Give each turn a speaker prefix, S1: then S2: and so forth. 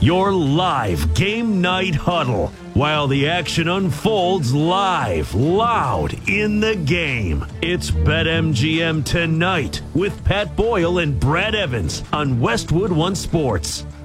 S1: Your live game night huddle while the action unfolds live, loud in the game. It's BetMGM Tonight with Pat Boyle and Brad Evans on Westwood One Sports.